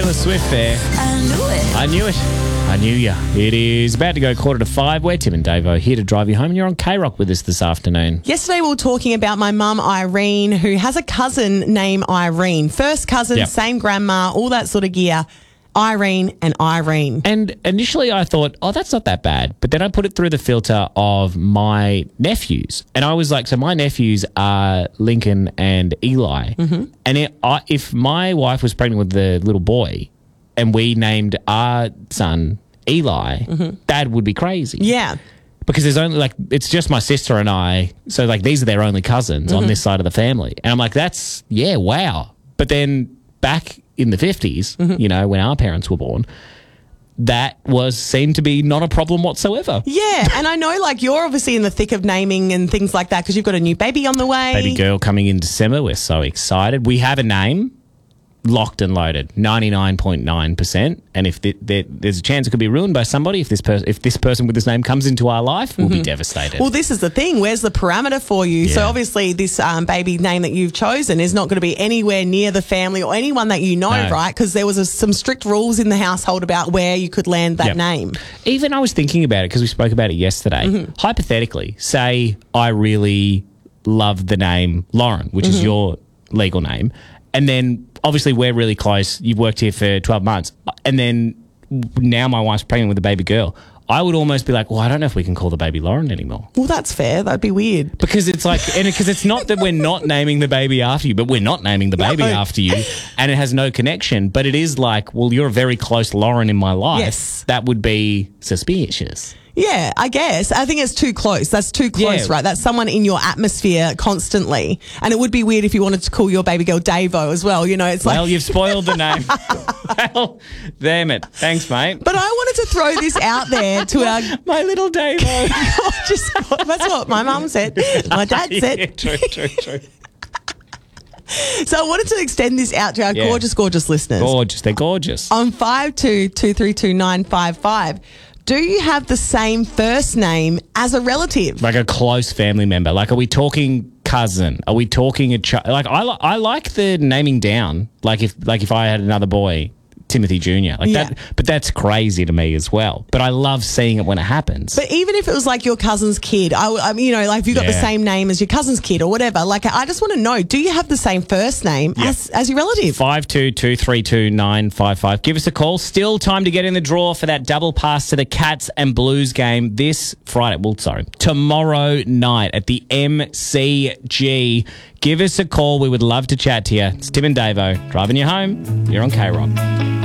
Taylor Swift there. I knew it. I knew it. I knew ya. It is about to go 4:45. We're Tim and Davo here to drive you home. You're on K-Rock with us this afternoon. Yesterday we were talking about my mum, Irene, who has a cousin named Irene. First cousin, Yep. same grandma, all that sort of gear. Irene and Irene. And initially I thought, oh, that's not that bad. But then I put it through the filter of my nephews. And I was like, so my nephews are Lincoln and Eli. Mm-hmm. And if my wife was pregnant with the little boy and we named our son Eli, that would be crazy. Yeah. Because there's only it's just my sister and I. So these are their only cousins on this side of the family. And I'm like, wow. But then back in the 50s, when our parents were born, that seemed to be not a problem whatsoever. Yeah, and I know you're obviously in the thick of naming and things like that because you've got a new baby on the way. Baby girl coming in December. We're so excited. We have a name. Locked and loaded, 99.9%. And if there's a chance it could be ruined by somebody, if this person with this name comes into our life, we'll be devastated. Well, this is the thing. Where's the parameter for you? Yeah. So obviously this baby name that you've chosen is not going to be anywhere near the family or anyone that you know, No. right? Because there was some strict rules in the household about where you could land that Yep. name. Even I was thinking about it because we spoke about it yesterday. Hypothetically, say I really love the name Lauren, which is your legal name, and then obviously we're really close. You've worked here for 12 months. And then now my wife's pregnant with a baby girl. I would almost be like, well, I don't know if we can call the baby Lauren anymore. Well, that's fair. That'd be weird. Because it's because it's not that we're not naming the baby after you, but we're not naming the baby after you. And it has no connection. But it is well, you're a very close Lauren in my life. Yes. That would be suspicious. Yeah, I guess. I think it's too close. That's too close, Yeah. right? That's someone in your atmosphere constantly. And it would be weird if you wanted to call your baby girl Davo as well. It's Well, you've spoiled the name. Well, damn it. Thanks, mate. But I wanted to throw this out there to our My little Davo. That's what my mum said. My dad said. Yeah, true. So I wanted to extend this out to our gorgeous, gorgeous listeners. Gorgeous. They're gorgeous. On 52232955, do you have the same first name as a relative? Like a close family member. Are we talking cousin? Are we talking a child? I like the naming down. If I had another boy, Timothy Jr. That, but that's crazy to me as well. But I love seeing it when it happens. But even if it was your cousin's kid, if you got the same name as your cousin's kid or whatever, I just want to know, do you have the same first name as your relative? 52232955. Give us a call. Still time to get in the draw for that double pass to the Cats and Blues game tomorrow night at the MCG. Give us a call. We would love to chat to you. It's Tim and Davo driving you home. You're on K-Rock.